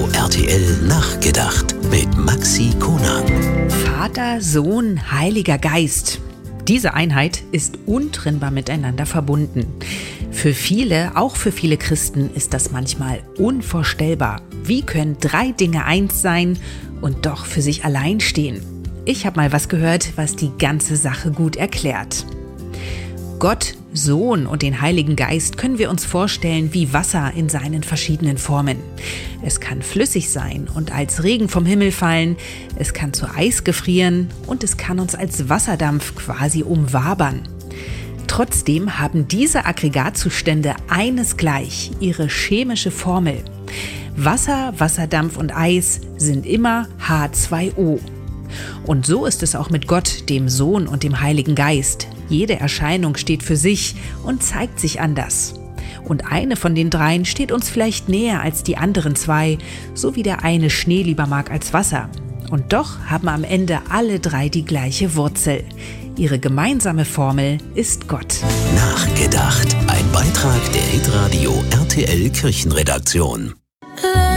Hitradio RTL Nachgedacht mit Maxi Konang. Vater, Sohn, Heiliger Geist. Diese Einheit ist untrennbar miteinander verbunden. Für viele, auch für viele Christen, ist das manchmal unvorstellbar. Wie können 3 Dinge eins sein und doch für sich allein stehen? Ich habe mal was gehört, was die ganze Sache gut erklärt. Gott, Sohn und den Heiligen Geist können wir uns vorstellen wie Wasser in seinen verschiedenen Formen. Es kann flüssig sein und als Regen vom Himmel fallen, es kann zu Eis gefrieren und es kann uns als Wasserdampf quasi umwabern. Trotzdem haben diese Aggregatzustände eines gleich, ihre chemische Formel. Wasser, Wasserdampf und Eis sind immer H2O. Und so ist es auch mit Gott, dem Sohn und dem Heiligen Geist. Jede Erscheinung steht für sich und zeigt sich anders. Und eine von den 3 steht uns vielleicht näher als die anderen 2, so wie der eine Schnee lieber mag als Wasser. Und doch haben am Ende alle 3 die gleiche Wurzel. Ihre gemeinsame Formel ist Gott. Nachgedacht. Ein Beitrag der Hitradio RTL Kirchenredaktion.